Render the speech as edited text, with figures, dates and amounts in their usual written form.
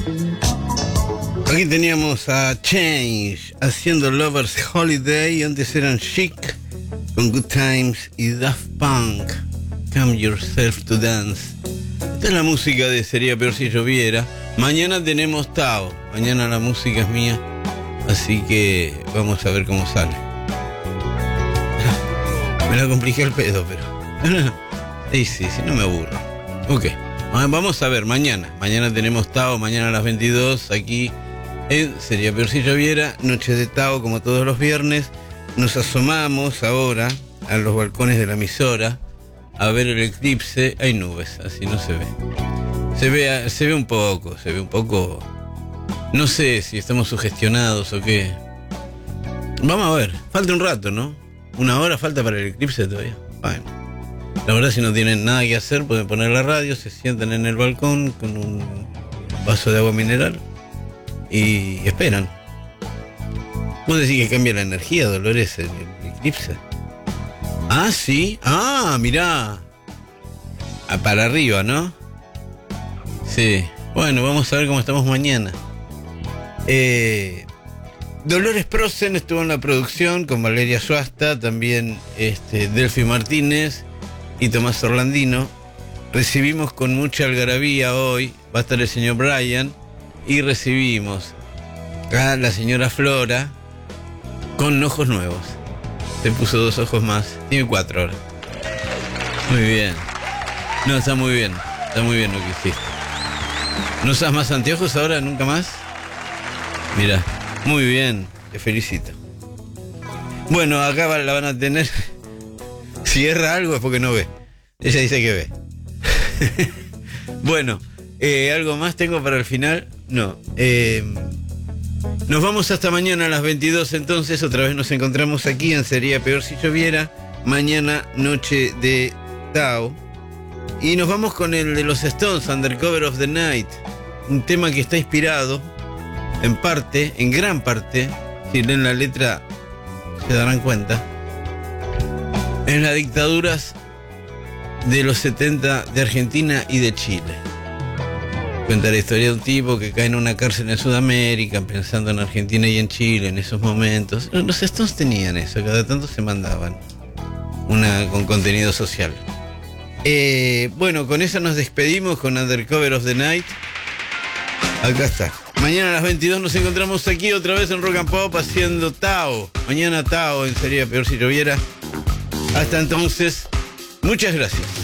Aquí teníamos a Change haciendo Lovers Holiday. Antes eran Chic con Good Times y Daft Punk, Come Yourself to Dance. Esta es la música de Sería Peor Si Lloviera. Mañana tenemos Tao. Mañana la música es mía, así que vamos a ver cómo sale. Me la compliqué el pedo, pero... Sí, no me aburro. Ok, vamos a ver mañana. Mañana tenemos Tao, mañana a las 22 aquí en Sería Peor Si Lloviera. Noche de Tao, como todos los viernes. Nos asomamos ahora a los balcones de la emisora a ver el eclipse. Hay nubes, así no se ve. Se ve un poco. No sé si estamos sugestionados o qué. Vamos a ver, falta un rato, ¿no? 1 hora falta para el eclipse todavía. Bueno, la verdad, si no tienen nada que hacer, pueden poner la radio, se sientan en el balcón con un vaso de agua mineral y esperan. ¿Vos decís que cambia la energía, Dolores, el eclipse? Ah, sí. Ah, mirá. Para arriba, ¿no? Sí. Bueno, vamos a ver cómo estamos mañana. Dolores Prosen estuvo en la producción con Valeria Suasta, también Delphi Martínez y Tomás Orlandino. Recibimos con mucha algarabía hoy, va a estar el señor Brian, y recibimos a la señora Flora con ojos nuevos. Se puso 2 ojos más, tiene 4 ahora. Muy bien. No, está muy bien lo que hiciste. ¿No usas más anteojos ahora, nunca más? Mira, muy bien, te felicito. Bueno, acá la van a tener. Si erra algo es porque no ve. Ella dice que ve. Bueno, ¿algo más tengo para el final? No. Nos vamos hasta mañana a las 22 entonces. Otra vez nos encontramos aquí en Sería Peor Si Lloviera. Mañana, noche de Tao. Y nos vamos con el de los Stones, Undercover of the Night. Un tema que está inspirado, en gran parte, si leen la letra se darán cuenta, en las dictaduras de los 70 de Argentina y de Chile. Cuenta la historia de un tipo que cae en una cárcel en Sudamérica, pensando en Argentina y en Chile en esos momentos. Los Stones tenían eso, cada tanto se mandaban con contenido social. Bueno, con eso nos despedimos con Undercover of the Night. Acá está. Mañana a las 22 nos encontramos aquí otra vez en Rock and Pop haciendo Tao. Mañana Tao en Sería Peor Si Lloviera. Hasta entonces, muchas gracias.